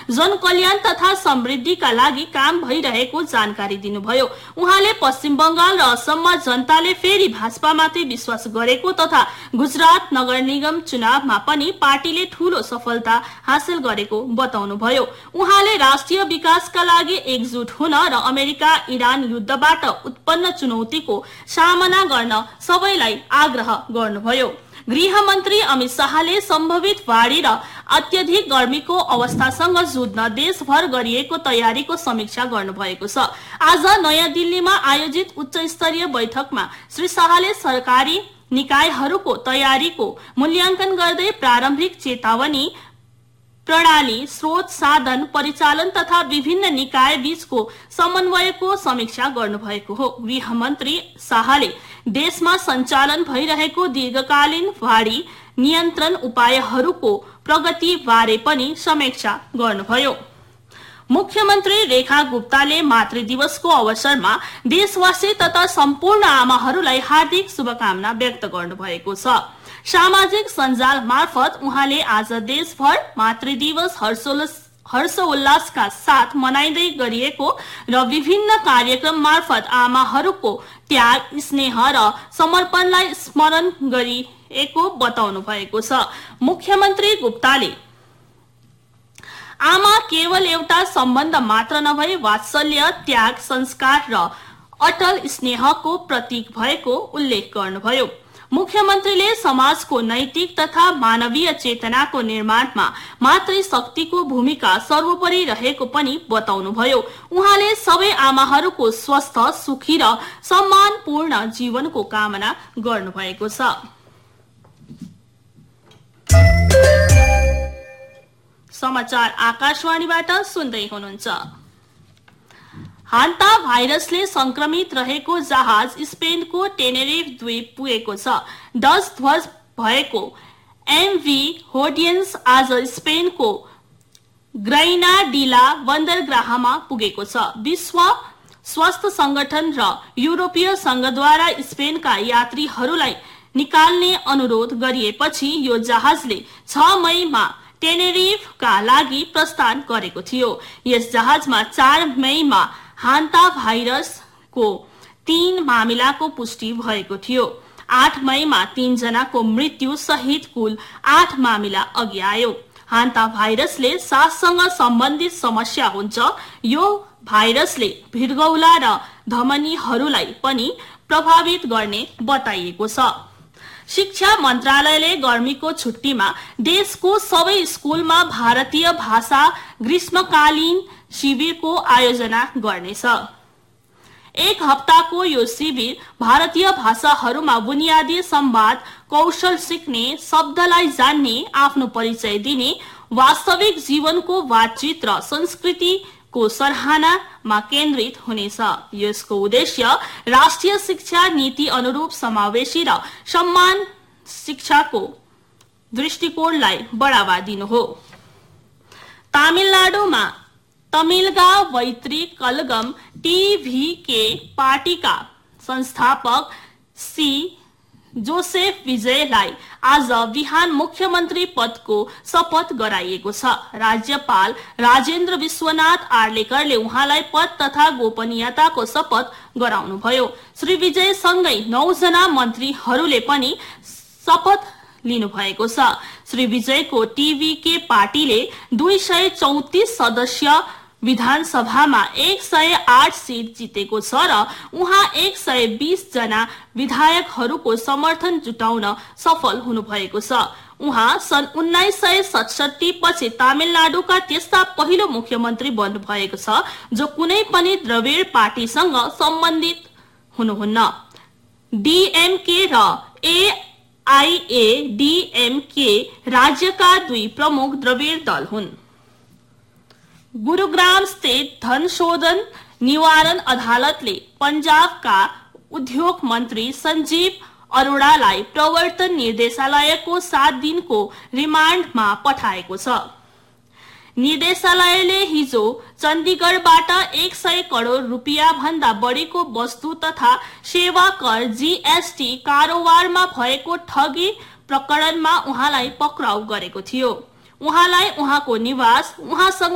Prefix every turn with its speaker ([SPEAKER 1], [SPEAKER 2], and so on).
[SPEAKER 1] जनकल्याण तथा समृद्धिका लागि काम भइरहेको जानकारी दिनुभयो। उहाँले पश्चिम बंगाल र असममा जनताले फेरि भाजपामाथि विश्वास गरेको तथा गुजरात नगर निगम चुनावमा पनि पार्टीले ठूलो सफलता हासिल गरेको बताउनुभयो। उहाँले राष्ट्रिय विकासका लागि एकजुट हुन र अमेरिका इरान युद्धबाट उत्पन्न चुनौतीको सामना गर्न सबैलाई आग्रह गर्नुभयो। गृह मन्त्री अमित शाहले सम्भावित बाढी र अत्यधिक गर्मीको अवस्थासँग जुझ्न देशभर गरिएको तयारीको समीक्षा गर्नुभएको छ। आज नयाँ दिल्लीमा आयोजित उच्च स्तरीय बैठकमा श्री शाहले सरकारी निकायहरूको तयारीको मूल्याङ्कन गर्दै प्रारम्भिक चेतावनी प्रणाली, स्रोत, साधन, परिचालन तथा विभिन्न निकाय बीचको समन्वयको समीक्षा गर्नुभएको हो। गृह मन्त्री शाहले देशमा सञ्चालन भइरहेको दीर्घकालीन बाढी नियन्त्रण उपायहरूको प्रगति बारे पनि समीक्षा गर्नुभयो। मुख्यमन्त्री रेखा गुप्ताले मातृ दिवसको अवसरमा देशवासी तथा सम्पूर्ण आमाहरूलाई हार्दिक शुभकामना व्यक्त गर्नुभएको छ। सामाजिक सञ्जाल मार्फत उहाँले आज देशभर मातृ दिवस हर्षोल्लासका साथ मनाइँदै गरिएको र विभिन्न कार्यक्रम मार्फत आमाहरूको त्याग, स्नेह र समर्पणलाई स्मरण गरिएको बताउनु भएको छ। मुख्यमन्त्री गुप्ताले आमा केवल एउटा सम्बन्ध मात्र नभई वात्सल्य, त्याग, संस्कार र अटल स्नेहको प्रतीक भएको उल्लेख गर्नुभयो। मुख्यमन्त्रीले समाजको नैतिक तथा मानवीय चेतनाको निर्माणमा मातृशक्तिको भूमिका सर्वोपरि रहेको पनि बताउनुभयो। उहाँले सबै आमाहरूको स्वस्थ, सुखी र सम्मानपूर्ण जीवनको कामना गर्नुभएको छ। समाचार आकाशवाणीबाट सुन्दै हुनुहुन्छ। हान्ता भाइरसले संक्रमित रहेको जहाज स्पेनको टेनेरिफ द्वीप पुगेको छ। डच ध्वज भएको एमभी होडियन्स आज स्पेनको ग्रैनाडिला बन्दरगाहमा पुगेको छ। विश्व स्वास्थ्य संगठन र युरोपीय संघद्वारा स्पेनका यात्रीहरूलाई निकाल्ने अनुरोध गरिएपछि यो जहाजले 6 मईमा टेनेरिफका लागि प्रस्थान गरेको थियो। यस जहाजमा 4 मईमा हान्ता भाइरसको 3 मामिलाको पुष्टि भएको थियो। 8 मईमा 3 जनाको मृत्यु सहित कुल 8 मामिला अघि आयो। हान्ता भाइरसले साससँग सम्बन्धित समस्या हुन्छ। यो भाइरसले भृगौला र धमनीहरूलाई पनि प्रभावित गर्ने बताइएको छ। शिक्षा मन्त्रालयले गर्मीको छुट्टीमा देशको सबै स्कुलमा भारतीय भाषा ग्रीष्मकालीन शिविरको आयोजना गर्नेछ। 1 हप्ताको यो शिविर भारतीय भाषाहरूमा बुनियादी संवाद कौशल सिक्ने, शब्दलाई जान्ने, आफ्नो परिचय दिने, वास्तविक जीवनको बातचित र संस्कृतिको सराहनामा केन्द्रित हुनेछ। यसको उद्देश्य राष्ट्रिय शिक्षा नीति अनुरूप समावेशी र सम्मान शिक्षाको दृष्टिकोणलाई बढावा दिनु हो। तमिलनाडुमा तमिलगा वैत्री कलगम टीवीके पार्टीका संस्थापक सी जोसेफ विजयलाई आज बिहान मुख्यमन्त्री पदको शपथ गराइएको छ। राज्यपाल राजेन्द्र विश्वनाथ आर्लेकरले उहाँलाई पद तथा गोपनीयताको शपथ गराउनुभयो। श्री विजय सँगै 9 जना मन्त्रीहरूले पनि शपथ लिनु भएको छ। श्री विजयको टीवीके पार्टीले 234 सदस्य विधानसभामा 108 सीट जितेको छ र उहाँ 120 जना विधायकहरूको समर्थन जुटाउन सफल हुनुभएको छ। उहाँ सन् 1967 पछि तमिलनाडुका त्यस्ता पहिलो मुख्यमन्त्री बन्नुभएको छ जो कुनै पनि द्रविड पार्टीसँग सम्बन्धित हुनुहुन्न। डीएमके र एआईएडीएमके राज्यका 2 प्रमुख द्रविड दल हुन्। गुरुग्राम स्थित धन शोधन निवारण अदालतले पंजाबका उद्योग मन्त्री संजीव अरोड़ालाई प्रवर्तन निर्देशालयको 7 दिनको रिमान्डमा पठाएको छ। निर्देशालयले हिजो चण्डीगढबाट 100 करोड रुपियाँ भन्दा बढीको वस्तु तथा सेवा कर जीएसटी कारोबारमा भएको ठगी प्रकरणमा उहाँलाई पक्राउ गरेको थियो। उहाँलाई उहाँको निवास, उहाँसँग